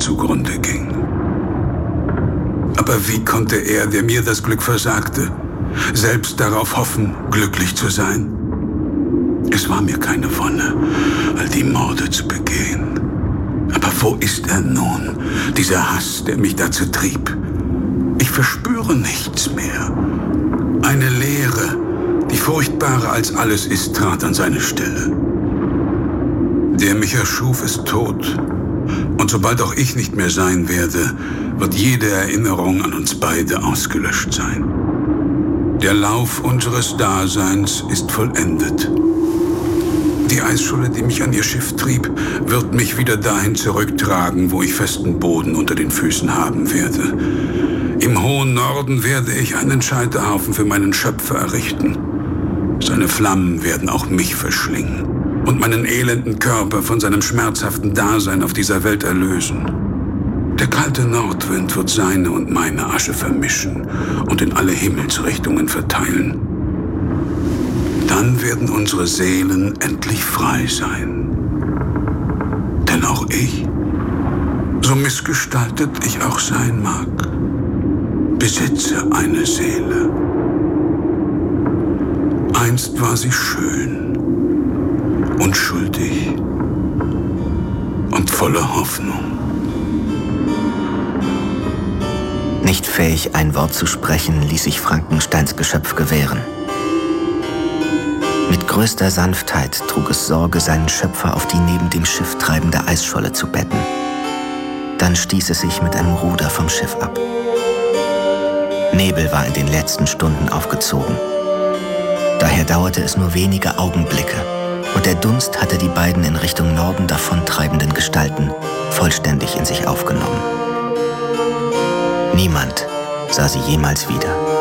zugrunde ging. Aber wie konnte er, der mir das Glück versagte, selbst darauf hoffen, glücklich zu sein? Es war mir keine Wonne, all die Morde zu begehen. Aber wo ist er nun, dieser Hass, der mich dazu trieb? Ich verspüre nichts mehr. Eine Leere, die furchtbarer als alles ist, trat an seine Stelle. Der mich erschuf, ist tot. Und sobald auch ich nicht mehr sein werde, wird jede Erinnerung an uns beide ausgelöscht sein. Der Lauf unseres Daseins ist vollendet. Die Eisscholle, die mich an ihr Schiff trieb, wird mich wieder dahin zurücktragen, wo ich festen Boden unter den Füßen haben werde. Im hohen Norden werde ich einen Scheiterhaufen für meinen Schöpfer errichten. Seine Flammen werden auch mich verschlingen und meinen elenden Körper von seinem schmerzhaften Dasein auf dieser Welt erlösen. Der kalte Nordwind wird seine und meine Asche vermischen und in alle Himmelsrichtungen verteilen. Dann werden unsere Seelen endlich frei sein. Denn auch ich, so missgestaltet ich auch sein mag, besitze eine Seele. Einst war sie schön, unschuldig und voller Hoffnung. Nicht fähig, ein Wort zu sprechen, ließ sich Frankensteins Geschöpf gewähren. Mit größter Sanftheit trug es Sorge, seinen Schöpfer auf die neben dem Schiff treibende Eisscholle zu betten. Dann stieß es sich mit einem Ruder vom Schiff ab. Nebel war in den letzten Stunden aufgezogen. Daher dauerte es nur wenige Augenblicke und der Dunst hatte die beiden in Richtung Norden davontreibenden Gestalten vollständig in sich aufgenommen. Niemand sah sie jemals wieder.